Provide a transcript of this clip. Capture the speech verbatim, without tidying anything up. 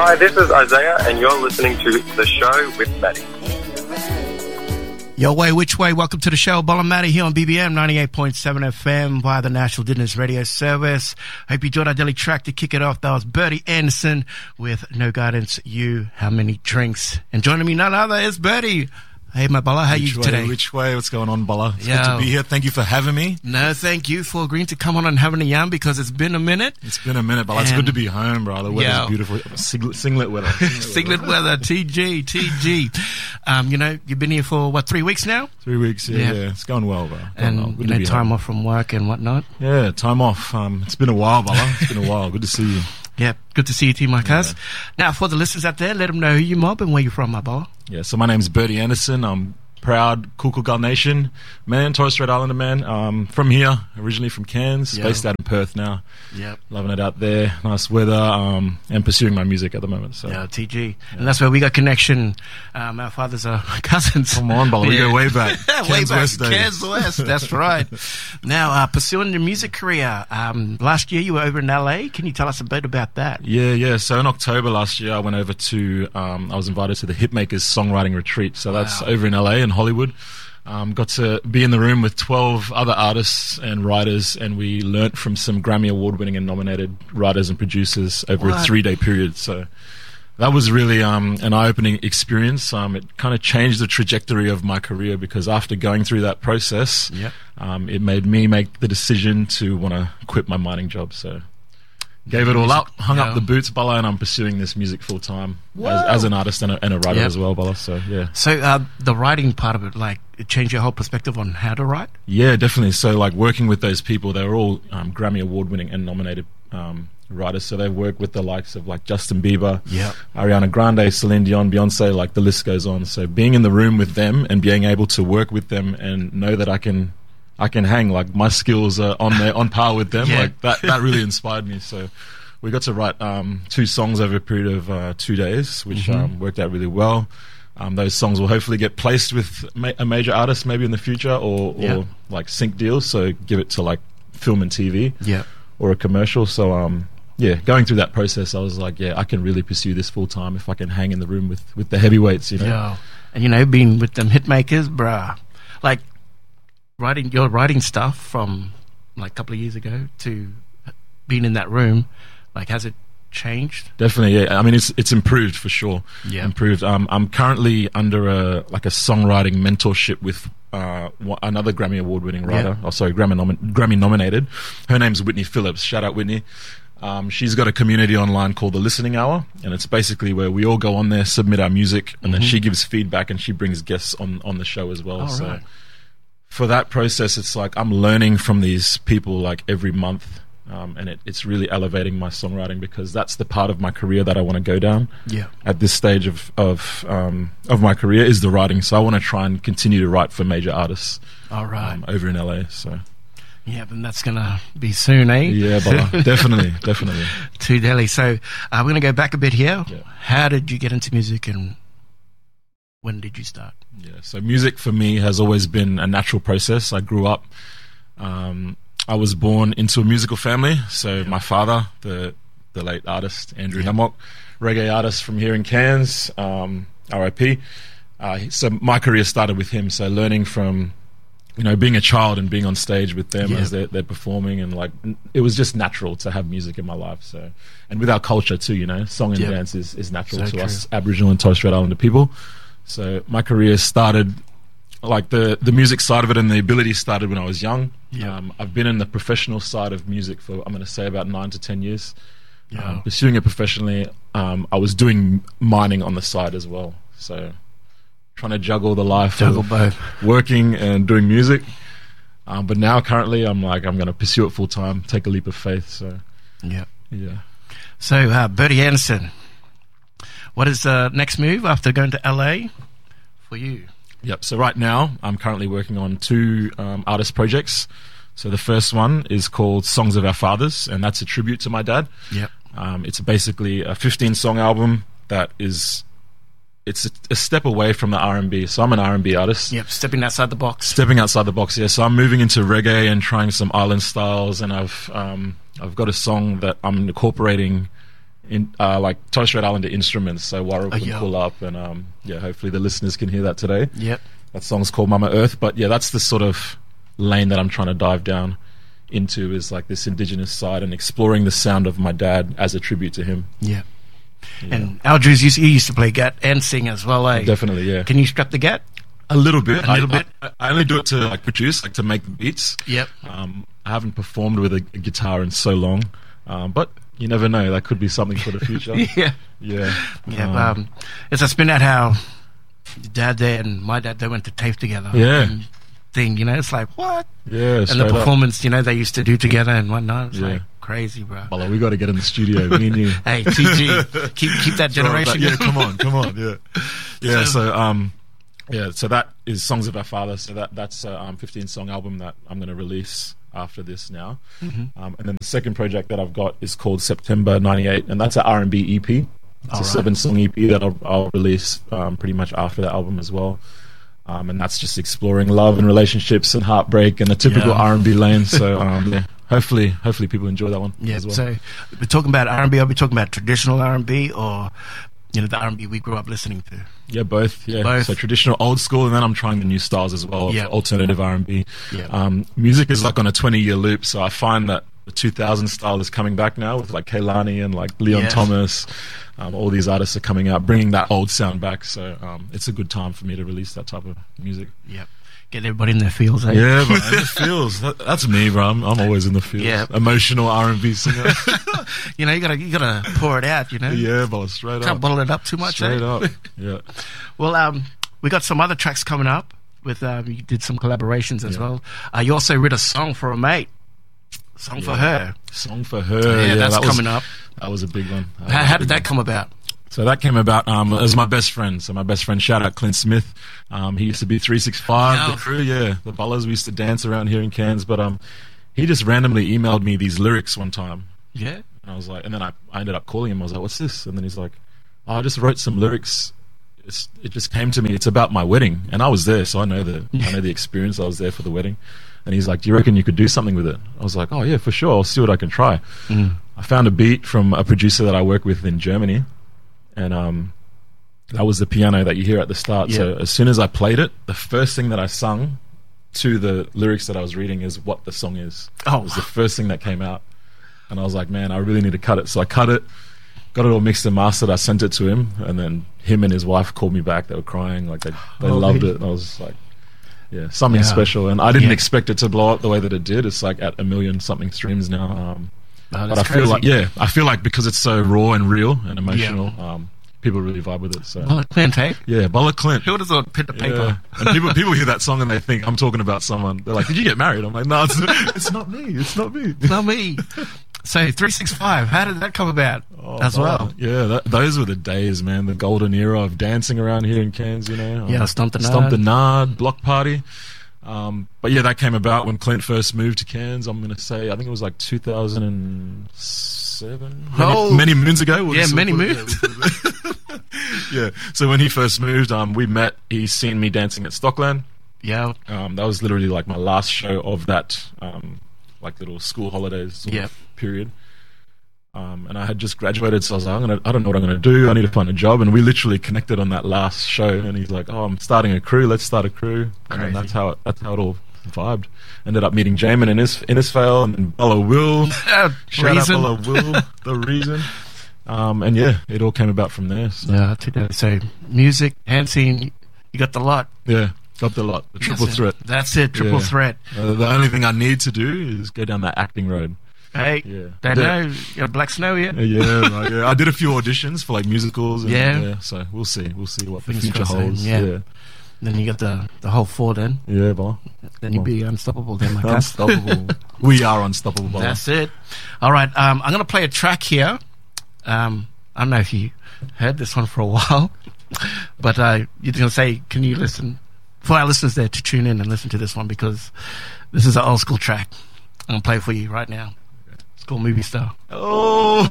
Hi, this is Isaiah, and you're listening to The Show with Maddie. Yo, way, which way? Welcome to the show. Bola Matty here on B B M ninety-eight point seven F M via the National Dinners Radio Service. Hope you enjoyed our daily track to kick it off. That was Bertie Anderson with No Guidance, You, How Many Drinks? And joining me, none other, is Bertie. Hey, my Bola, how are you way, today? Which way? What's going on, Bola? It's yeah. good to be here. Thank you for having me. No, thank you for agreeing to come on and having a yarn because it's been a minute. It's been a minute, Bola. It's good to be home, bro. The weather's yeah. beautiful. Singlet, singlet weather. Singlet, singlet weather, T G, T G. Um, you know, you've been here for, what, three weeks now? Three weeks, yeah. yeah. yeah. It's going well, bro. Going and, well. you know, time home. off from work and whatnot. Yeah, time off. Um, it's been a while, Bola. It's been a while. Good to see you. Yeah, good to see you too, my cuz. Yeah. Now, for the listeners out there, let them know who you mob and where you're from, my Bola. Yeah, so my name's Bertie Anderson. I'm proud Cool Nation man, Torres Strait Islander man. Um, from here, originally from Cairns, yep. based out in Perth now. Yep. Loving it out there, nice weather, um, and pursuing my music at the moment. So. Yeah, T G. Yeah. And that's where we got connection. Um, our fathers are cousins. Come on, Bola, we yeah. go way back. way Cairns back, West days. Cairns West, that's right. Now, uh, pursuing your music career, um, last year you were over in L A. Can you tell us a bit about that? Yeah, yeah. So in October last year, I went over to, um, I was invited to the Hitmakers Songwriting Retreat. So that's wow. over in L A in Hollywood. Um, got to be in the room with twelve other artists and writers, and we learnt from some Grammy Award-winning and nominated writers and producers over what? a three-day period. So that was really um, an eye-opening experience. Um, it kind of changed the trajectory of my career because after going through that process, yep. um, it made me make the decision to want to quit my mining job. So gave it all up, hung yeah. up the boots, Bola, and I'm pursuing this music full time as, as an artist and a, and a writer yep. as well, Bola. So yeah. So uh, the writing part of it, like, it changed your whole perspective on how to write? Yeah, definitely. So like working with those people, they were all um, Grammy Award winning and nominated um, writers. So they've worked with the likes of like Justin Bieber, yep. Ariana Grande, Celine Dion, Beyonce, like the list goes on. So being in the room with them and being able to work with them and know that I can I can hang, like my skills are on there, on par with them. Yeah. Like that, that really inspired me. So we got to write um, two songs over a period of uh, two days, which mm-hmm. um, worked out really well. Um, those songs will hopefully get placed with ma- a major artist maybe in the future, or, or yeah. like sync deals. So give it to like film and T V, yeah, or a commercial. So um, yeah, going through that process, I was like, yeah, I can really pursue this full time if I can hang in the room with, with the heavyweights, you know. Yeah, and you know, being with them hitmakers, bruh, like writing your writing stuff from like a couple of years ago to being in that room, like has it changed? Definitely, yeah. I mean, it's it's improved for sure. Yeah, improved. Um, I'm currently under a like a songwriting mentorship with uh one, another Grammy Award-winning writer. Yeah. Oh, sorry, Grammy nom- Grammy nominated. Her name's Whitney Phillips. Shout out Whitney. Um, she's got a community online called the Listening Hour, and it's basically where we all go on there, submit our music, and mm-hmm. then she gives feedback and she brings guests on on the show as well. Oh, so right. for that process, it's like I'm learning from these people like every month. Um, and it, it's really elevating my songwriting because that's the part of my career that I want to go down. Yeah. At this stage of of um, of my career is the writing, so I want to try and continue to write for major artists. All right. Um, over in L A. So. Yeah, but that's gonna be soon, eh? Yeah, but definitely, definitely. To Delhi. So uh, we're gonna go back a bit here. Yeah. How did you get into music, and when did you start? Yeah. So music for me has always been a natural process. I grew up. Um, I was born into a musical family, so yeah. my father, the the late artist Andrew yeah. Namok, reggae artist from here in Cairns, um, R I P. Uh, so my career started with him. So learning from, you know, being a child and being on stage with them yeah. as they're, they're performing, and like it was just natural to have music in my life. So, and with our culture too, you know, song and yep. dance is, is natural so to true. us Aboriginal and Torres Strait Islander people. So my career started. Like the, the music side of it and the ability started when I was young. Yeah. Um, I've been in the professional side of music for, I'm going to say, about nine to ten years. Yeah. Um, pursuing it professionally. Um, I was doing mining on the side as well. So trying to juggle the life juggle of both. working and doing music. Um, but now currently I'm like, I'm going to pursue it full time, take a leap of faith. So yeah. Yeah. So uh, Bertie Anderson, what is the next move after going to L A for you? Yep. So right now, I'm currently working on two um, artist projects. So the first one is called Songs of Our Fathers, and that's a tribute to my dad. Yep. Um, it's basically a fifteen song album that is, it's a, a step away from the R and B. So I'm an R and B artist. Yep. Stepping outside the box. Stepping outside the box. Yeah. So I'm moving into reggae and trying some island styles, and I've um, I've got a song that I'm incorporating in uh, like Torres Strait Islander instruments, so Warrell Oh, can yeah. pull up, and um, yeah, hopefully the listeners can hear that today. Yep. That song's called Mama Earth, but yeah, that's the sort of lane that I'm trying to dive down into, is like this indigenous side and exploring the sound of my dad as a tribute to him. Yeah. Yeah. And Aldruz, used, you used to play gat and sing as well, eh? Definitely, yeah. Can you strap the gat? A little bit. A little I, bit? I, I only do it to like produce, like to make the beats. Yep. Um, I haven't performed with a, a guitar in so long, um, but you never know. That could be something for the future. Yeah. Yeah. Yeah. Um, Um, it's a spin out how your dad there and my dad, they went to TAFE together. Yeah. And thing, you know, it's like, what? yeah. And the straight up. performance, you know, they used to do together and whatnot. It's Yeah. like crazy, bro. Well, we got to get in the studio. Me and you. Hey, T G, keep keep that generation. Yeah, come on, come on. Yeah, yeah. So- So, um, yeah. So that is Songs of Our Father. So that that's a um, fifteen song album that I'm going to release after this now. Mm-hmm. Um, and then the second project that I've got is called September ninety-eight, and that's an R and B E P. It's All a right. seven song E P that I'll, I'll release um, pretty much after the album as well. Um, and that's just exploring love and relationships and heartbreak and a typical Yeah. R and B lane. So um, yeah, hopefully, hopefully people enjoy that one Yeah. as well. So we're talking about R and B. Are we talking about traditional R and B or, you know, the R and B we grew up listening to? Yeah, both. Yeah, Both. so traditional, old school, and then I'm trying the new styles as well. Yeah. Alternative R and B. Yeah. Um, music is like on a twenty year loop, so I find that the two thousand style is coming back now with like Kehlani and like Leon Yeah. Thomas. Um, all these artists are coming out, bringing that old sound back. So um, it's a good time for me to release that type of music. Yep. Get everybody in their fields, eh? Yeah, but it feels that, that's me, bro. I'm, I'm always in the field. Yeah. Emotional R and B singer. You know, you gotta you gotta pour it out. You know, yeah, but straight can't up. bottle it up too much. Straight eh? up. Yeah. Well, um, we got some other tracks coming up. With um, you did some collaborations as Yeah. well. Uh, you also wrote a song for a mate. Song for her. Song for her. Yeah, Yeah, that's that was, coming up. That was a big one. That How, was how a did big that one. come about? So that came about um, as my best friend. So my best friend, shout out Clint Smith. Um, he used to be three sixty-five, Yeah. the crew, yeah. The Bullers, we used to dance around here in Cairns. But um, he just randomly emailed me these lyrics one time. Yeah. And I was like, and then I, I ended up calling him. I was like, what's this? And then he's like, oh, I just wrote some lyrics. It's, it just came to me. It's about my wedding. And I was there, so I know the, I know the experience. I was there for the wedding. And he's like, do you reckon you could do something with it? I was like, oh, yeah, for sure. I'll see what I can try. Mm. I found a beat from a producer that I work with in Germany. And um, that was the piano that you hear at the start. Yeah. So as soon as I played it, the first thing that I sung to the lyrics that I was reading is what the song is. Oh. It was the first thing that came out. And I was like, man, I really need to cut it. So I cut it, got it all mixed and mastered. I sent it to him. And then him and his wife called me back. They were crying. Like, they, they Oh, loved really? it. And I was just like, yeah, something Yeah. special. And I didn't Yeah. expect it to blow up the way that it did. It's like at a million something streams now. Um, Oh, but that's I feel crazy. like, yeah, I feel like because it's so raw and real and emotional, um, people really vibe with it. So, Well, Clint, hey? yeah, Bolla Clint. Who would have thought pen to paper? Yeah. And people people hear that song and they think I'm talking about someone. They're like, "Did you get married?" I'm like, "No, it's, it's not me. It's not me." Not me. So three sixty-five, how did that come about Oh, as Bolla. well? Yeah, that, those were the days, man. The golden era of dancing around here in Cairns. You know, Yeah, Um, Stomp the Stomp the Nard. Nard, Block Party. Um, but yeah, that came about when Clint first moved to Cairns. I'm gonna say, I think it was like two thousand seven, Oh. many, many moons ago. We'll Yeah, just- many we'll- moons. Yeah. So when he first moved, um, we met. He's seen me dancing at Stockland. Yeah. Um, that was literally like my last show of that, um, like little school holidays sort Yeah. of period. Um, and I had just graduated, so I was like, I'm gonna, I don't know what I'm gonna do. I need to find a job. And we literally connected on that last show. And he's like, "Oh, I'm starting a crew. Let's start a crew." And then Crazy. that's how it, that's how it all vibed. Ended up meeting Jamin in Innis, Innisfail and then Bella Will. Uh, Shout reason. out Bella Will, the reason. Um, and yeah, it all came about from there. So, Yeah, today. So music, hand scene, you got the lot. yeah, got the lot, the triple That's it. threat. That's it, triple Yeah. threat. Uh, the only thing I need to do is go down that acting road. Hey, Yeah. they Yeah. know you got Black Snow here. Yeah, right, yeah. I did a few auditions for like musicals. And, Yeah. So we'll see. We'll see what the Fingers future crossed, eh? holds. Yeah. Yeah. Then you got the the whole four. Then Yeah, boy. then you'd be unstoppable. Then like us. Unstoppable. We are unstoppable, boy. That's it. All right, um, I'm gonna play a track here. Um, I don't know if you heard this one for a while, but uh, you're gonna say, can you listen for our listeners there to tune in and listen to this one because this is an old school track. I'm gonna play it for you right now. It's called Movie Star. Oh.